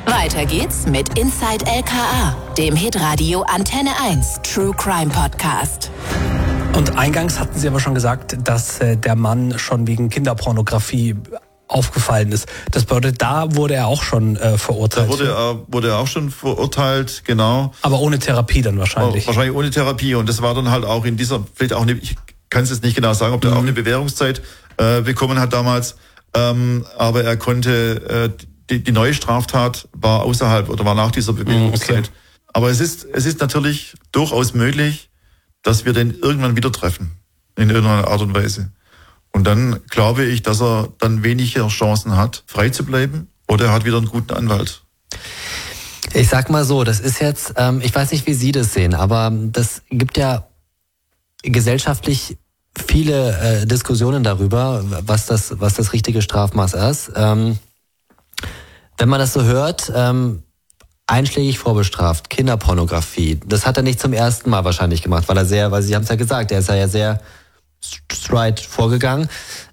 Weiter geht's mit Inside LKA, dem Hitradio Antenne 1 True Crime Podcast. Und eingangs hatten Sie aber schon gesagt, dass der Mann schon wegen Kinderpornografie aufgefallen ist. Das bedeutet, da wurde er auch schon verurteilt. Da wurde er auch schon verurteilt, genau. Aber ohne Therapie dann wahrscheinlich. Wahrscheinlich ohne Therapie. Und das war dann halt auch in dieser, vielleicht auch ich kann es jetzt nicht genau sagen, ob der auch eine Bewährungszeit bekommen hat damals. Aber er konnte, die neue Straftat war außerhalb oder war nach dieser Bewährungszeit. Okay. Aber es ist natürlich durchaus möglich, dass wir den irgendwann wieder treffen. In irgendeiner Art und Weise. Und dann glaube ich, dass er dann weniger Chancen hat, frei zu bleiben, oder er hat wieder einen guten Anwalt. Ich sag mal so, das ist jetzt, ich weiß nicht, wie Sie das sehen, aber das gibt ja gesellschaftlich viele Diskussionen darüber, was das richtige Strafmaß ist. Wenn man das so hört, einschlägig vorbestraft, Kinderpornografie, das hat er nicht zum ersten Mal wahrscheinlich gemacht, weil Sie haben es ja gesagt, er ist ja sehr straight vorgegangen.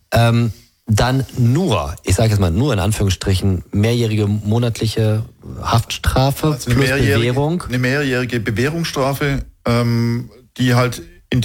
Dann ich sage jetzt mal nur in Anführungsstrichen, mehrjährige monatliche Haftstrafe also plus Bewährung. Eine mehrjährige Bewährungsstrafe, die halt in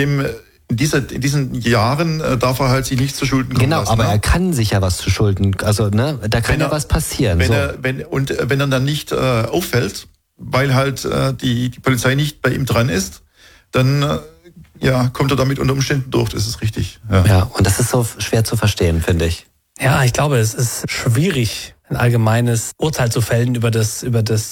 diesen Jahren darf er halt sich nicht zu Schulden kommen lassen. Aber er kann sich ja was zu Schulden, also da kann ja was passieren. Wenn er dann nicht auffällt, weil halt die Polizei nicht bei ihm dran ist, dann kommt er damit unter Umständen durch, das ist richtig. Ja, und das ist so schwer zu verstehen, finde ich. Ja, ich glaube, es ist schwierig, ein allgemeines Urteil zu fällen über das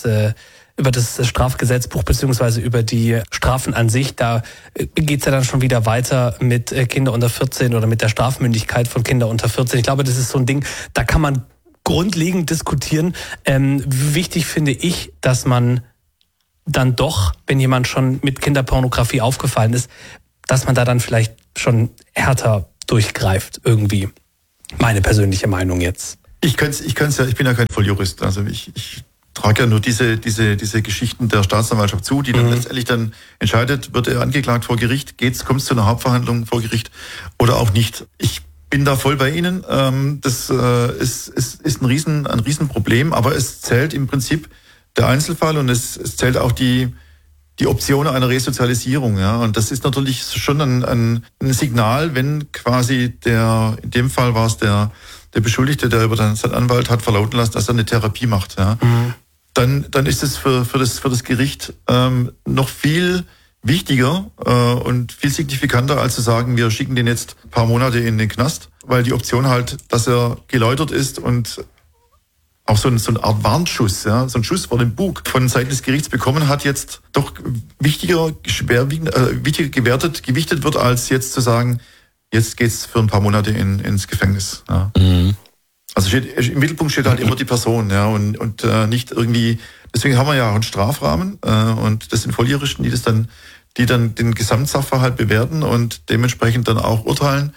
Strafgesetzbuch beziehungsweise über die Strafen an sich. Da geht's ja dann schon wieder weiter mit Kinder unter 14 oder mit der Strafmündigkeit von Kinder unter 14. Ich glaube, das ist so ein Ding, da kann man grundlegend diskutieren. Wichtig finde ich, dass man dann doch, wenn jemand schon mit Kinderpornografie aufgefallen ist, dass man da dann vielleicht schon härter durchgreift irgendwie. Meine persönliche Meinung jetzt. Ich bin ja kein Volljurist, also ich trage ja nur diese Geschichten der Staatsanwaltschaft zu, die dann letztendlich dann entscheidet, wird er angeklagt vor Gericht, kommt es zu einer Hauptverhandlung vor Gericht oder auch nicht. Ich bin da voll bei Ihnen. Das ist ein Riesenproblem, aber es zählt im Prinzip der Einzelfall und es zählt auch die Option einer Resozialisierung, ja. Und das ist natürlich schon ein Signal, wenn quasi in dem Fall war es der Beschuldigte, der über seinen Anwalt hat verlauten lassen, dass er eine Therapie macht, ja. Dann ist es für das Gericht noch viel wichtiger und viel signifikanter, als zu sagen, wir schicken den jetzt ein paar Monate in den Knast, weil die Option halt, dass er geläutert ist und auch so eine Art Warnschuss, ja, so ein Schuss vor dem Bug von Seiten des Gerichts bekommen hat, jetzt doch wichtiger gewichtet wird, als jetzt zu sagen, jetzt geht's für ein paar Monate ins Gefängnis. Ja. Also im Mittelpunkt steht halt immer die Person, ja, und nicht irgendwie. Deswegen haben wir ja auch einen Strafrahmen und das sind Volljuristen, die dann den Gesamtsachverhalt bewerten und dementsprechend dann auch urteilen.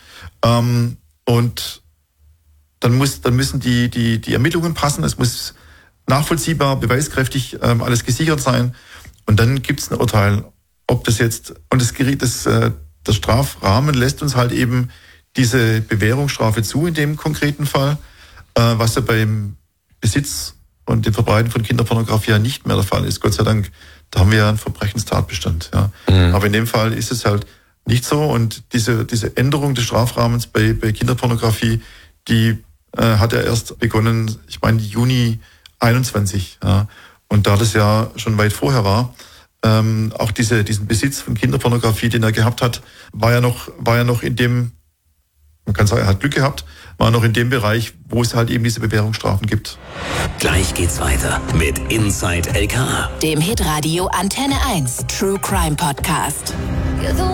Und dann müssen die Ermittlungen passen. Es muss nachvollziehbar, beweiskräftig alles gesichert sein. Und dann gibt's ein Urteil, ob das jetzt und der Strafrahmen lässt uns halt eben diese Bewährungsstrafe zu in dem konkreten Fall, was ja beim Besitz und dem Verbreiten von Kinderpornografie ja nicht mehr der Fall ist. Gott sei Dank, da haben wir ja einen Verbrechenstatbestand. Ja. Aber in dem Fall ist es halt nicht so. Und diese Änderung des Strafrahmens bei Kinderpornografie, die hat er erst begonnen, ich meine Juni 21. Ja. Und da das ja schon weit vorher war, auch diesen Besitz von Kinderpornografie, den er gehabt hat, war ja noch in dem, man kann sagen, er hat Glück gehabt, war noch in dem Bereich, wo es halt eben diese Bewährungsstrafen gibt. Gleich geht's weiter mit Inside LKA, dem Hitradio Antenne 1 True Crime Podcast.